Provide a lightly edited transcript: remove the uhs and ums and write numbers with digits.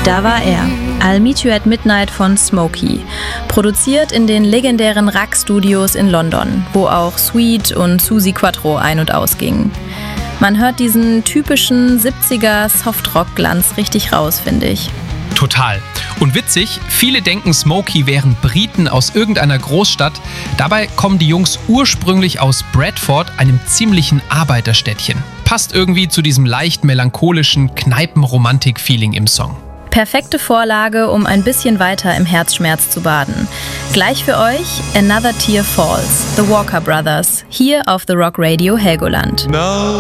Da war er, I'll Meet You at Midnight von Smokey, produziert in den legendären RAK Studios in London, wo auch Sweet und Suzi Quatro ein- und ausgingen. Man hört diesen typischen 70er Softrock-Glanz richtig raus, finde ich. Total. Und witzig, viele denken, Smokey wären Briten aus irgendeiner Großstadt. Dabei kommen die Jungs ursprünglich aus Bradford, einem ziemlichen Arbeiterstädtchen. Passt irgendwie zu diesem leicht melancholischen Kneipenromantik-Feeling im Song. Perfekte Vorlage, um ein bisschen weiter im Herzschmerz zu baden. Gleich für euch Another Tear Falls, The Walker Brothers, hier auf The Rock Radio Helgoland. No.